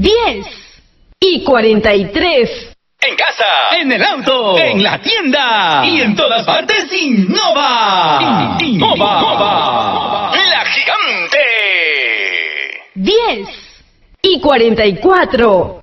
10:43. En casa, en el auto, en la tienda y en todas partes, Innova. Innova. La gigante. 10:44.